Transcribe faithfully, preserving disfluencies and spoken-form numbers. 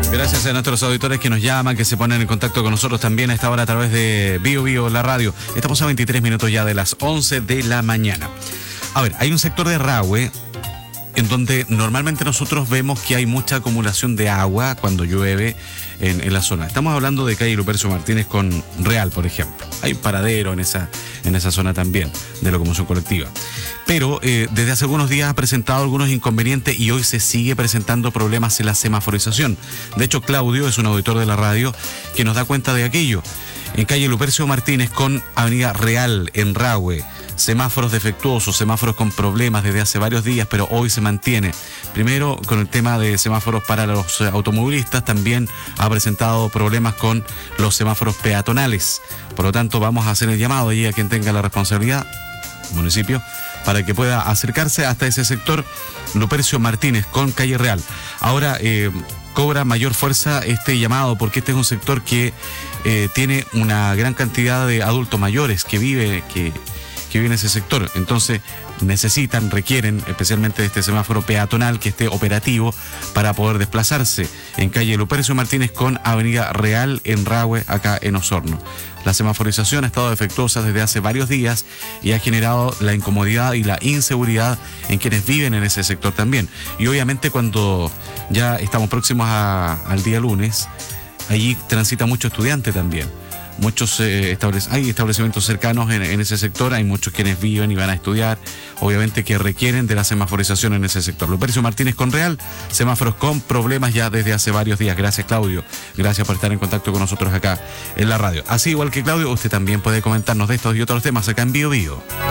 Gracias a nuestros auditores que nos llaman, que se ponen en contacto con nosotros también a esta hora a través de Bio Bio, la radio. Estamos a veintitrés minutos ya de las once de la mañana. A ver, hay un sector de Rahue en donde normalmente nosotros vemos que hay mucha acumulación de agua cuando llueve en, en la zona. Estamos hablando de calle Lupercio Martínez con Real, por ejemplo. Hay un paradero en esa, en esa zona también de locomoción colectiva. Pero eh, desde hace algunos días ha presentado algunos inconvenientes y hoy se sigue presentando problemas en la semaforización. De hecho, Claudio es un auditor de la radio que nos da cuenta de aquello. En calle Lupercio Martínez con avenida Real en Rahue, semáforos defectuosos, semáforos con problemas desde hace varios días, pero hoy se mantiene. Primero, con el tema de semáforos para los automovilistas, también ha presentado problemas con los semáforos peatonales. Por lo tanto, vamos a hacer el llamado allí a quien tenga la responsabilidad, municipio, para que pueda acercarse hasta ese sector Lupercio Martínez con calle Real. Ahora eh, cobra mayor fuerza este llamado porque este es un sector que eh, tiene una gran cantidad de adultos mayores que vive, que que vive en ese sector. Entonces necesitan, requieren especialmente de este semáforo peatonal que esté operativo para poder desplazarse en calle Lupercio Martínez con avenida Real en Rahue, acá en Osorno. La semaforización ha estado defectuosa desde hace varios días y ha generado la incomodidad y la inseguridad en quienes viven en ese sector también. Y obviamente cuando ya estamos próximos a, al día lunes, allí transita mucho estudiante también. Muchos eh, establec- hay establecimientos cercanos en, en ese sector, hay muchos quienes viven y van a estudiar, obviamente que requieren de la semaforización en ese sector. Lupercio Martínez con Real, semáforos con problemas ya desde hace varios días. Gracias, Claudio, gracias por estar en contacto con nosotros acá en la radio. Así igual que Claudio, usted también puede comentarnos de estos y otros temas acá en Bio Bio.